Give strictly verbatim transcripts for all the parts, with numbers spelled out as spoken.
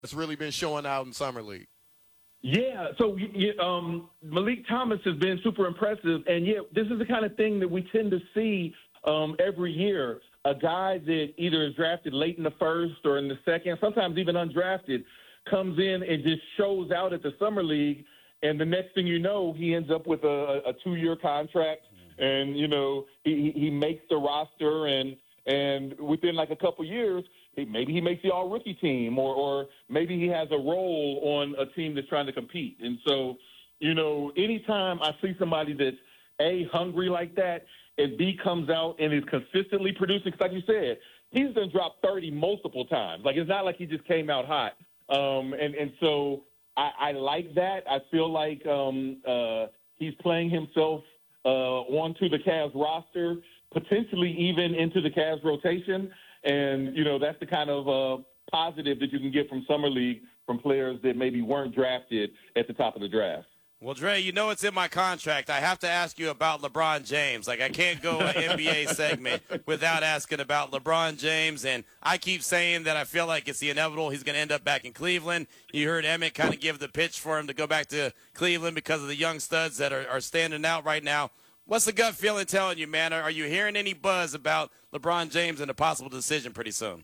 that's really been showing out in summer league? Yeah, so y- y- um, Malik Thomas has been super impressive, and yeah, this is the kind of thing that we tend to see um, every year. A guy that either is drafted late in the first or in the second, sometimes even undrafted, comes in and just shows out at the summer league, and the next thing you know, he ends up with a, a two-year contract, and you know he he makes the roster, and and within like a couple years, he, maybe he makes the all-rookie team, or or maybe he has a role on a team that's trying to compete. And so, you know, anytime I see somebody that's A, hungry like that, and B, comes out and is consistently producing, because like you said, he's been dropped thirty multiple times. Like, it's not like he just came out hot. Um, and, and so I, I like that. I feel like um, uh, he's playing himself uh, onto the Cavs roster, potentially even into the Cavs rotation. And, you know, that's the kind of uh, positive that you can get from Summer League from players that maybe weren't drafted at the top of the draft. Well, Dre, you know it's in my contract. I have to ask you about LeBron James. Like, I can't go an N B A segment without asking about LeBron James. And I keep saying that I feel like it's the inevitable. He's going to end up back in Cleveland. You heard Emmett kind of give the pitch for him to go back to Cleveland because of the young studs that are, are standing out right now. What's the gut feeling telling you, man? Are you hearing any buzz about LeBron James and a possible decision pretty soon?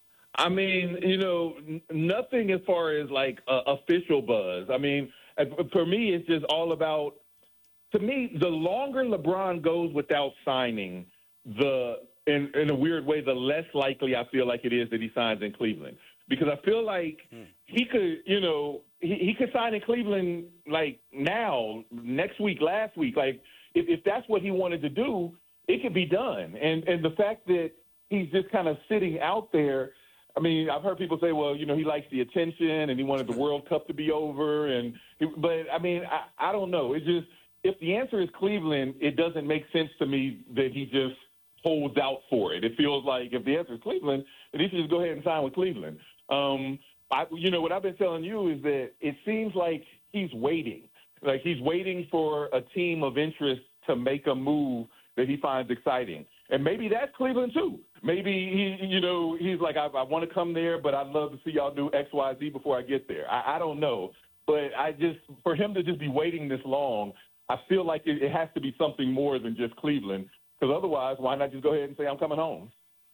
I mean, you know, n- nothing as far as, like, uh, official buzz. I mean, for me, it's just all about, to me, the longer LeBron goes without signing, the in, in a weird way, the less likely I feel like it is that he signs in Cleveland. Because I feel like he could, you know, he, he could sign in Cleveland, like, now, next week, last week. Like, if, if that's what he wanted to do, it could be done. And and the fact that he's just kind of sitting out there, I mean, I've heard people say, well, you know, he likes the attention and he wanted the World Cup to be over. And but, I mean, I, I don't know. It's just, if the answer is Cleveland, it doesn't make sense to me that he just holds out for it. It feels like if the answer is Cleveland, then he should just go ahead and sign with Cleveland. Um, I, you know, what I've been telling you is that it seems like he's waiting. Like, he's waiting for a team of interest to make a move that he finds exciting. And maybe that's Cleveland, too. Maybe, he, you know, he's like, I, I want to come there, but I'd love to see y'all do X, Y, Z before I get there. I, I don't know. But I just, for him to just be waiting this long, I feel like it, it has to be something more than just Cleveland. Because otherwise, why not just go ahead and say, I'm coming home?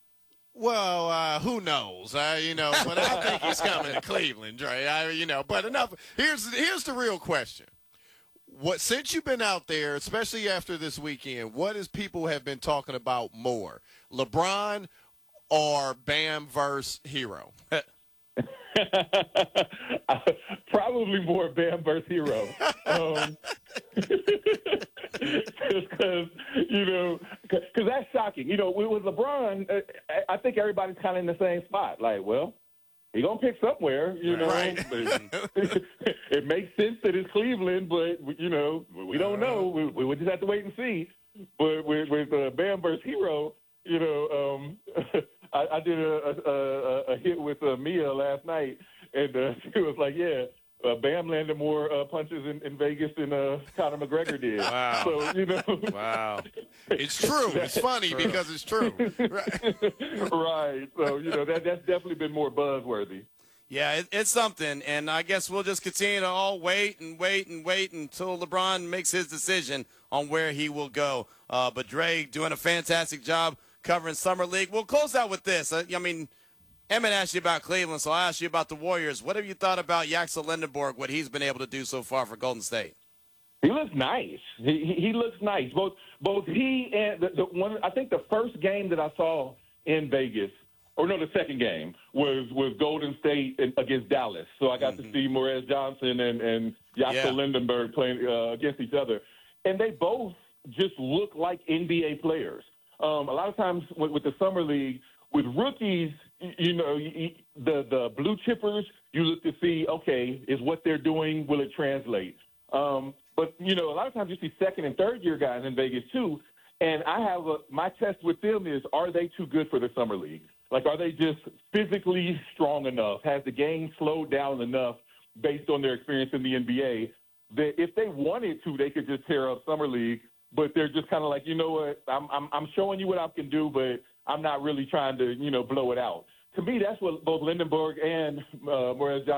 Well, uh, who knows? Uh, you know, but I think he's coming to Cleveland, Dre. I, you know, but enough. Here's here's the real question. What, since you've been out there, especially after this weekend, what is people have been talking about more, LeBron or Bam versus Hero? Probably more Bam versus Hero. Um, because, you know, because that's shocking. You know, with LeBron, I think everybody's kind of in the same spot. Like, well, he's going to pick somewhere, you know. Right. But it makes sense that it's Cleveland, but, you know, we don't know. We, we just have to wait and see. But with, with uh, Bam versus Hero, you know, um, I, I did a, a, a hit with uh, Mia last night, and uh, she was like, yeah, uh, Bam landed more uh, punches in, in Vegas than uh, Conor McGregor did. Wow. So, you know. Wow. It's true. It's funny because it's true. Right. Right. So, you know, that that's definitely been more buzzworthy. Yeah, it, it's something, and I guess we'll just continue to all wait and wait and wait until LeBron makes his decision on where he will go. Uh, but Dre doing a fantastic job covering Summer League. We'll close out with this. I, I mean, Emmett asked you about Cleveland, so I'll ask you about the Warriors. What have you thought about Yaxel Lindenberg, what he's been able to do so far for Golden State? He looks nice. He, he, he looks nice. Both both he and the, the one. I think the first game that I saw in Vegas, or no, the second game was was Golden State against Dallas. So I got mm-hmm. to see Morez Johnson and and Yaxel yeah. Lindenberg playing uh, against each other, and they both just look like N B A players. Um, a lot of times with, with the summer league, with rookies, you know, you, the the blue chippers, you look to see, okay, is what they're doing, will it translate? Um, but, you know, a lot of times you see second and third year guys in Vegas too, and I have a, my test with them is, are they too good for the summer league? Like, are they just physically strong enough? Has the game slowed down enough based on their experience in the N B A that if they wanted to, they could just tear up summer league? But they're just kind of like, you know what, I'm, I'm I'm showing you what I can do, but I'm not really trying to, you know, blow it out. to me, that's what both Lindenberg and uh, Morez